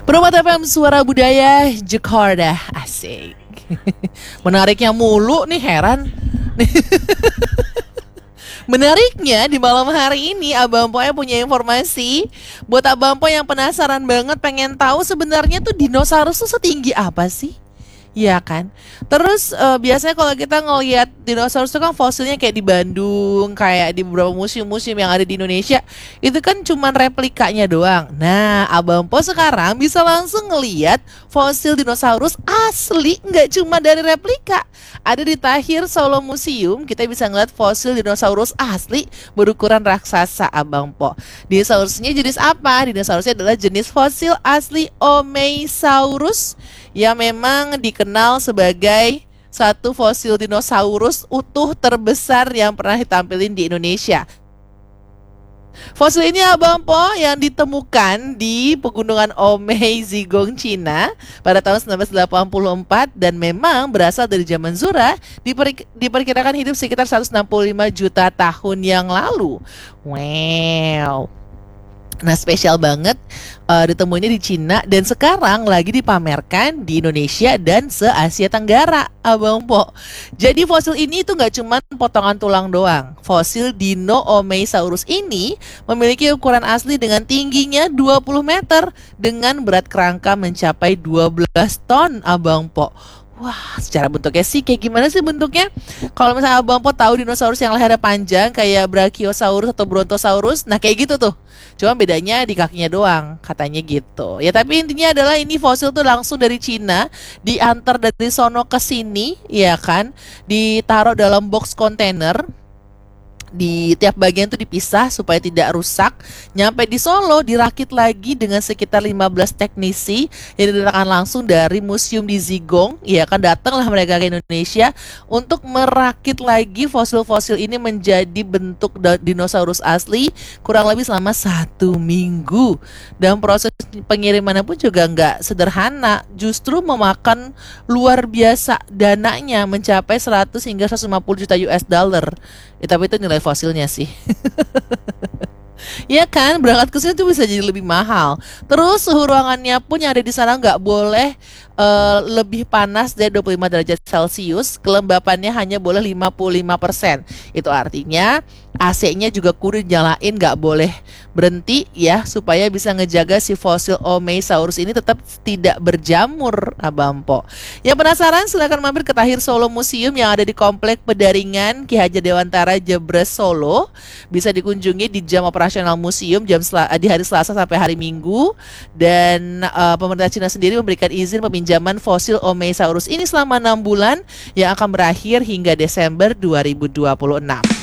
Permata FM Suara Budaya Jakarta. Asik. Menariknya mulu nih, heran. Menariknya di malam hari ini Abang Po punya informasi buat Abang Po yang penasaran banget pengen tahu sebenarnya tuh dinosaurus tuh setinggi apa sih? Iya kan. Terus biasanya kalau kita ngelihat dinosaurus itu kan fosilnya kayak di Bandung, kayak di beberapa museum-museum yang ada di Indonesia, itu kan cuman replikanya doang. Nah, Abang Po sekarang bisa langsung ngelihat fosil dinosaurus asli, nggak cuma dari replika. Ada di Tahir Solo Museum, kita bisa ngeliat fosil dinosaurus asli berukuran raksasa, Abang Po. Dinosaurusnya jenis apa? Dinosaurusnya adalah jenis fosil asli Omeisaurus yang memang dikenal sebagai satu fosil dinosaurus utuh terbesar yang pernah ditampilin di Indonesia. Fosil ini Abang Po yang ditemukan di pegunungan Omei Zigong, Cina pada tahun 1984 dan memang berasal dari zaman Zura, diperkirakan hidup sekitar 165 juta tahun yang lalu. Wow. Nah, spesial banget ditemuinya di Cina dan sekarang lagi dipamerkan di Indonesia dan se-Asia Tenggara, Abang Po. Jadi fosil ini tuh nggak cuma potongan tulang doang. Fosil Dino Omeisaurus ini memiliki ukuran asli dengan tingginya 20 meter dengan berat kerangka mencapai 12 ton, Abang Po. Wah, secara bentuknya sih kayak gimana sih bentuknya? Kalau misalnya Abang Po tahu dinosaurus yang lehernya panjang kayak Brachiosaurus atau Brontosaurus, nah kayak gitu tuh. Cuma bedanya di kakinya doang, katanya gitu. Ya tapi intinya adalah ini fosil tuh langsung dari Cina, diantar dari sono ke sini, ya kan? Ditaruh dalam box kontainer. Di tiap bagian tuh dipisah supaya tidak rusak. Nyampe di Solo dirakit lagi dengan sekitar 15 teknisi yang didatangkan langsung dari museum di Zigong. Ya kan, datanglah mereka ke Indonesia untuk merakit lagi fosil-fosil ini menjadi bentuk dinosaurus asli kurang lebih selama 1 minggu. Dan proses pengirimannya pun juga nggak sederhana, justru memakan luar biasa, dananya mencapai 100 hingga 150 juta US dollar. Ya, tapi itu nilai fosilnya sih. Ya kan, berangkat ke sini tuh bisa jadi lebih mahal. Terus suhu ruangannya pun yang ada di sana nggak boleh lebih panas dari 25 derajat Celcius. Kelembapannya hanya boleh 55%. Itu artinya AC-nya juga kudu nyalain, nggak boleh berhenti ya, supaya bisa ngejaga si fosil Omeisaurus ini tetap tidak berjamur, Abang Po. Yang penasaran silahkan mampir ke Tahir Solo Museum yang ada di Komplek Pedaringan Ki Hajar Dewantara, Jebres, Solo. Bisa dikunjungi di jam operasional museum di hari Selasa sampai hari Minggu. Dan pemerintah Cina sendiri memberikan izin peminjaman fosil Omeisaurus ini selama 6 bulan yang akan berakhir hingga Desember 2026.